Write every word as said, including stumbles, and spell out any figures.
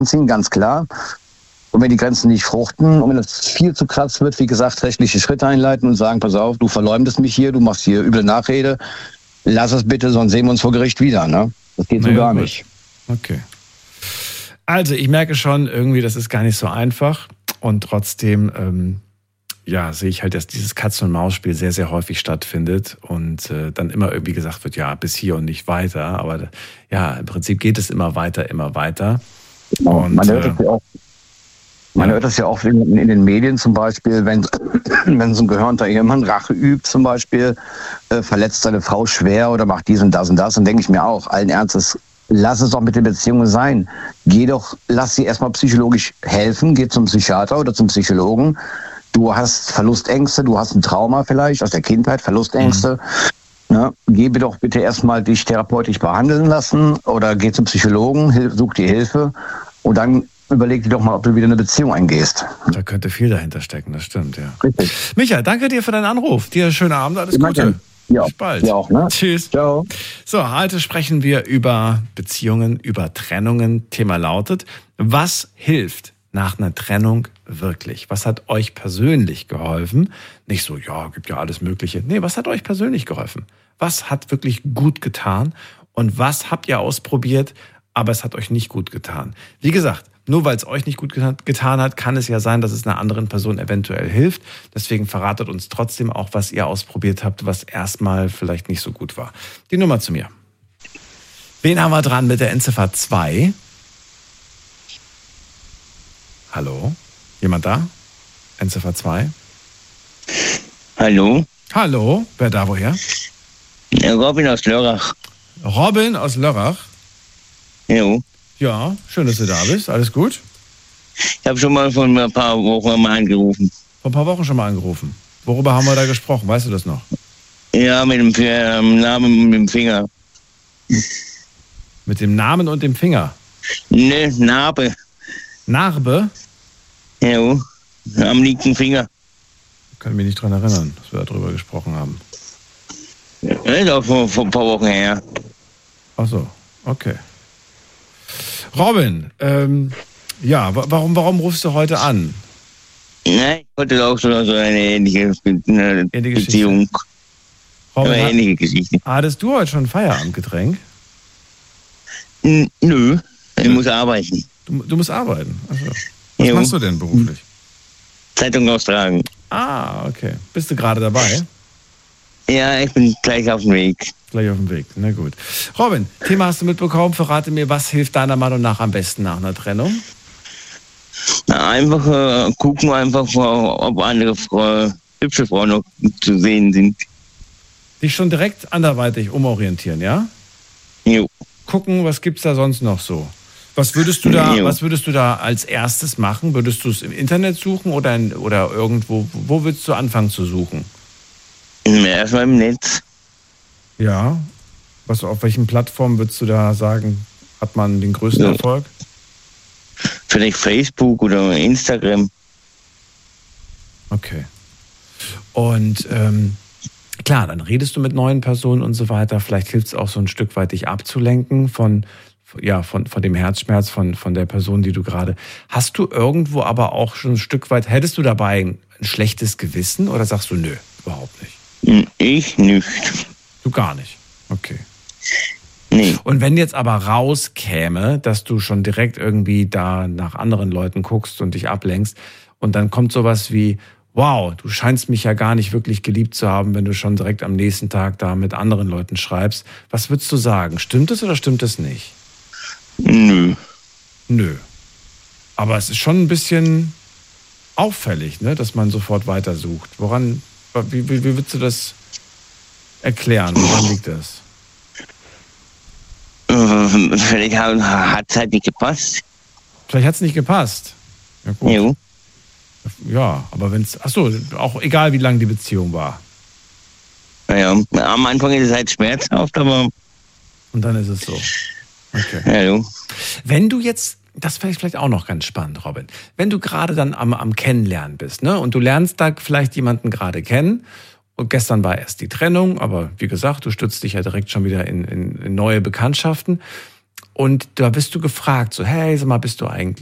ziehen, ganz klar. Und wenn die Grenzen nicht fruchten und wenn es viel zu krass wird, wie gesagt, rechtliche Schritte einleiten und sagen, pass auf, du verleumdest mich hier, du machst hier üble Nachrede, lass es bitte, sonst sehen wir uns vor Gericht wieder. Ne? Das geht so naja, gar gut. nicht. Okay. Also ich merke schon, irgendwie, das ist gar nicht so einfach. Und trotzdem, ähm, ja, sehe ich halt, dass dieses Katz-und-Maus-Spiel sehr, sehr häufig stattfindet und äh, dann immer irgendwie gesagt wird, ja, bis hier und nicht weiter. Aber ja, im Prinzip geht es immer weiter, immer weiter. Genau. Und, man hört äh, das ja auch, man ja. hört das ja auch in, in den Medien zum Beispiel, wenn, wenn so ein gehörnter Ehemann Rache übt zum Beispiel, äh, verletzt seine Frau schwer oder macht dies und das und das, dann denke ich mir auch, allen Ernstes, lass es doch mit den Beziehungen sein. Geh doch, lass sie erstmal psychologisch helfen, geh zum Psychiater oder zum Psychologen. Du hast Verlustängste, du hast ein Trauma vielleicht aus der Kindheit, Verlustängste. Mhm. Ne? Geh doch bitte erstmal dich therapeutisch behandeln lassen oder geh zum Psychologen, hilf, such dir Hilfe und dann überleg dir doch mal, ob du wieder eine Beziehung eingehst. Da könnte viel dahinter stecken, das stimmt, ja. Richtig. Micha, danke dir für deinen Anruf. Dir einen schönen Abend, alles Ich Gute. Ja, bis bald. Ja auch, ne? Tschüss. Ciao. So, heute sprechen wir über Beziehungen, über Trennungen. Thema lautet, was hilft nach einer Trennung wirklich? Was hat euch persönlich geholfen? Nicht so, ja, gibt ja alles Mögliche. Nee, was hat euch persönlich geholfen? Was hat wirklich gut getan? Und was habt ihr ausprobiert, aber es hat euch nicht gut getan? Wie gesagt, nur weil es euch nicht gut getan hat, kann es ja sein, dass es einer anderen Person eventuell hilft. Deswegen verratet uns trotzdem auch, was ihr ausprobiert habt, was erstmal vielleicht nicht so gut war. Die Nummer zu mir. Wen haben wir dran mit der Endziffer zwei? Hallo? Jemand da? Endziffer zwei? Hallo? Hallo? Wer da woher? Robin aus Lörrach. Robin aus Lörrach? Jo. Ja, schön, dass du da bist. Alles gut? Ich habe schon mal vor ein paar Wochen mal angerufen. Vor ein paar Wochen schon mal angerufen. Worüber haben wir da gesprochen? Weißt du das noch? Ja, mit dem ähm, Namen mit dem Finger. Mit dem Namen und dem Finger? Ne, Narbe. Narbe? Jo, am linken Finger. Ich kann mich nicht dran erinnern, dass wir darüber gesprochen haben. Ja, ist auch vor, vor ein paar Wochen her. Ach so, okay. Robin, ähm, ja, warum, warum rufst du heute an? Nein, ich wollte auch so so eine ähnliche, eine Ähnliche Beziehung. Robin, eine ähnliche Geschichte. Hattest du heute schon ein Feierabendgetränk? N- Nö, ich muss arbeiten. Du, du musst arbeiten? Achso. Was Jo. machst du denn beruflich? Zeitung austragen. Ah, okay. Bist du gerade dabei? Ja, ich bin gleich auf dem Weg. Gleich auf dem Weg, na gut. Robin, Thema hast du mitbekommen. Verrate mir, was hilft deiner Meinung nach am besten nach einer Trennung? Na, einfach äh, gucken, einfach, ob andere Frau, hübsche Frauen noch zu sehen sind. Dich schon direkt anderweitig umorientieren, ja? Jo. Gucken, was gibt's da sonst noch so? Was würdest du da, Jo. was würdest du da als erstes machen? Würdest du es im Internet suchen oder, in, oder irgendwo? Wo würdest du anfangen zu suchen? Erstmal im Netz. Ja. Was, auf welchen Plattformen würdest du da sagen, hat man den größten Ja. Erfolg? Vielleicht Facebook oder Instagram. Okay. Und ähm, klar, dann redest du mit neuen Personen und so weiter. Vielleicht hilft es auch so ein Stück weit, dich abzulenken von, ja, von, von dem Herzschmerz von, von der Person, die du gerade... Hast du irgendwo aber auch schon ein Stück weit... Hättest du dabei ein schlechtes Gewissen oder sagst du, nö, überhaupt nicht? Ich nicht. Du gar nicht. Okay. Nee. Und wenn jetzt aber rauskäme, dass du schon direkt irgendwie da nach anderen Leuten guckst und dich ablenkst und dann kommt sowas wie, wow, du scheinst mich ja gar nicht wirklich geliebt zu haben, wenn du schon direkt am nächsten Tag da mit anderen Leuten schreibst. Was würdest du sagen? Stimmt es oder stimmt es nicht? Nö. Nö. Aber es ist schon ein bisschen auffällig, ne, dass man sofort weitersucht. Woran, wie, wie, wie würdest du das erklären? Woran liegt das? Äh, Vielleicht hat es halt nicht gepasst. Vielleicht hat es nicht gepasst. Ja, gut. Jo. Ja, aber wenn es, ach so, auch egal wie lang die Beziehung war. Naja, am Anfang ist es halt schmerzhaft, aber... Und dann ist es so. Okay. Ja, jo. Wenn du jetzt, das wäre vielleicht auch noch ganz spannend, Robin, wenn du gerade dann am, am Kennenlernen bist, ne, und du lernst da vielleicht jemanden gerade kennen, und gestern war erst die Trennung, aber wie gesagt, du stützt dich ja direkt schon wieder in, in, in neue Bekanntschaften. Und da bist du gefragt, so, hey, sag mal, bist du eigentlich